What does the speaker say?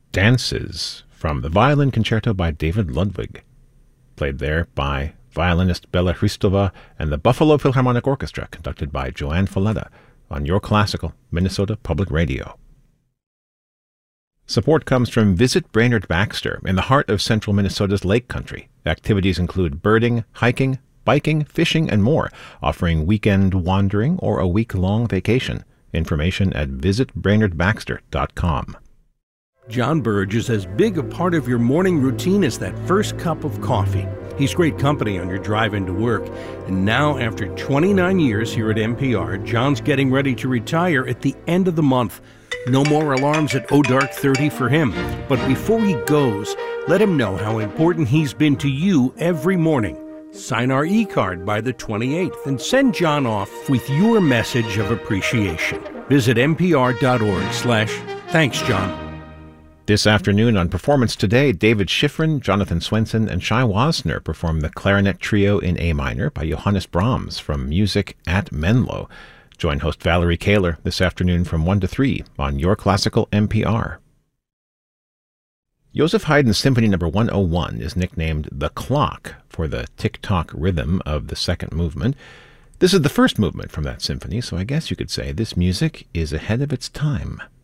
Dances from the Violin Concerto by David Ludwig, played there by violinist Bela Hristova and the Buffalo Philharmonic Orchestra, conducted by Joanne Falletta, on Your Classical, Minnesota Public Radio. Support comes from Visit Brainerd Baxter in the heart of central Minnesota's Lake Country. Activities include birding, hiking, biking, fishing, and more, offering weekend wandering or a week-long vacation. Information at visitbrainerdbaxter.com. John Burge is as big a part of your morning routine as that first cup of coffee. He's great company on your drive into work. And now, after 29 years here at NPR, John's getting ready to retire at the end of the month. No more alarms at dark 30 for him. But before he goes, let him know how important he's been to you every morning. Sign our e-card by the 28th and send John off with your message of appreciation. Visit npr.org/thanks, John. This afternoon on Performance Today, David Schifrin, Jonathan Swenson, and Shai Wasner perform the Clarinet Trio in A minor by Johannes Brahms from Music at Menlo. Join host Valerie Kaler this afternoon from 1 to 3 on Your Classical NPR. Joseph Haydn's Symphony No. 101 is nicknamed The Clock for the tick-tock rhythm of the second movement. This is the first movement from that symphony, so I guess you could say this music is ahead of its time.